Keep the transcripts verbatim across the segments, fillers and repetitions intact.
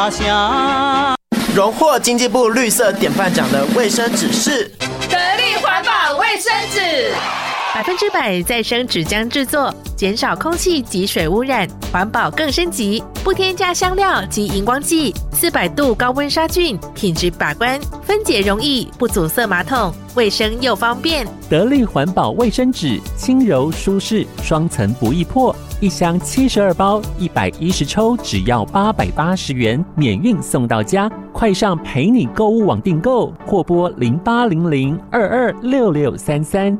荣获经济部绿色典范奖的卫生纸是得力环保卫生纸， 百分之百再生纸浆制作，减少空气及水污染，环保更升级，不添加香料及荧光剂，四百度高温杀菌，品质把关，分解容易，不阻塞马桶，卫生又方便。 得力环保卫生纸，轻柔舒适，双层不易破，一箱七十二包，一百一十抽，只要八百八十元，免运送到家。快上陪你购物网订购，或拨零八零零二二六六三三。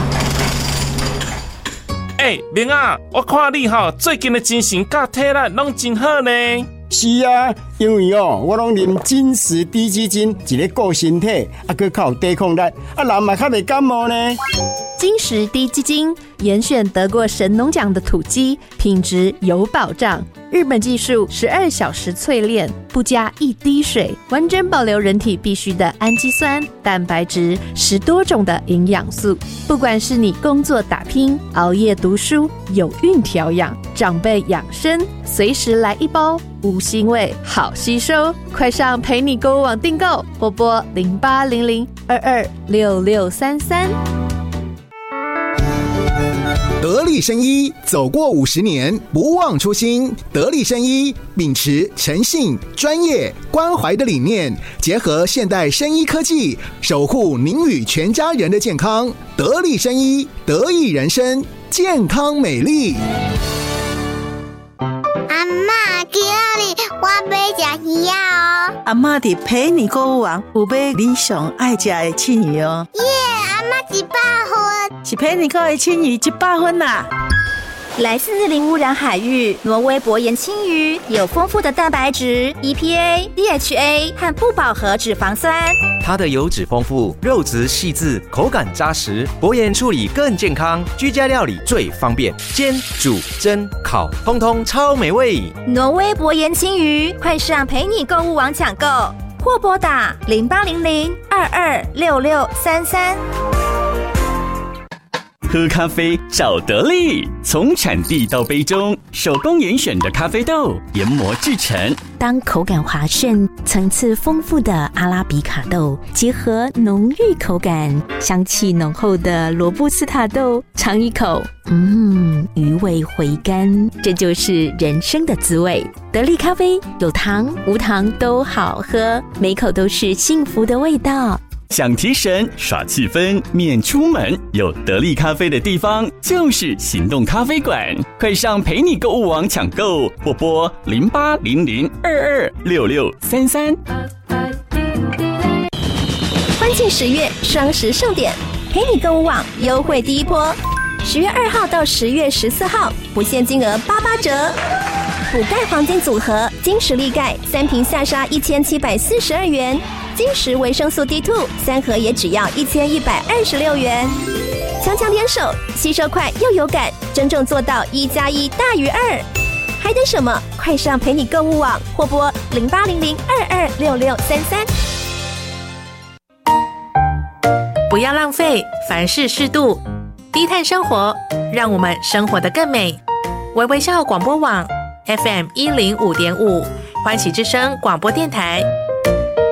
哎、欸，明啊，我看你吼最近的精神甲体力拢真好呢。 是啊，因为哦，我拢啉金石低基金，一个顾身体，啊，佮较有抵抗力，啊，人嘛较袂感冒呢。 金石低基金严选得过神农奖的土鸡，品质有保障。日本技术十二小时淬炼，不加一滴水，完整保留人体必需的氨基酸、蛋白质，十多种的营养素。不管是你工作打拼、熬夜读书、有孕调养、长辈养生，随时来一包，无腥味，好吸收。快上陪你购物网订购，或拨零八零零二二六六三三。 得力生医走过五十年，不忘初心。得力生医秉持诚信、专业、关怀的理念，结合现代生医科技，守护您与全家人的健康。得力生医，得益人生，健康美丽。 阿嬷，今日我要吃鱼哦。 阿嬷伫陪你购物网有买你上爱吃的青鱼哦。 耶，阿嬷一百分， 是陪你购的青鱼一百分啦。 来自零污染海域，挪威薄盐青鱼有丰富的蛋白质、E P A、D H A 和不饱和脂肪酸。 它的油脂丰富，肉质细致，口感扎实，薄盐处理更健康，居家料理最方便，煎、煮、蒸、烤，通通超美味。 挪威薄盐青鱼，快上陪你购物网抢购，或拨打零八零零二二六六三三。 喝咖啡找得力，从产地到杯中，手工严选的咖啡豆研磨制成。 当口感滑顺、层次丰富的阿拉比卡豆结合浓郁口感、香气浓厚的罗布斯塔豆，尝一口，嗯，余味回甘，这就是人生的滋味。得力咖啡有糖无糖都好喝，每口都是幸福的味道。 想提神耍气氛免出门，有得力咖啡的地方就是行动咖啡馆。快上陪你购物网抢购，或拨零八零零二二六六三三。 欢庆十月双十盛典，陪你购物网优惠第一波，十月二号到十月十四号不限金额八八折。补钙黄金组合，金石力钙三瓶下杀一千七百四十二元。金石维生素 D 二 三盒也只要一千一百二十六元，强强联手，吸收快又有感，真正做到一加一大于二，还等什么？快上陪你购物网，或拨零八零零二二六六三三。 不要浪费，凡事适度，低碳生活，让我们生活得更美。微微笑广播网 F M 一零五点五，欢喜之声广播电台。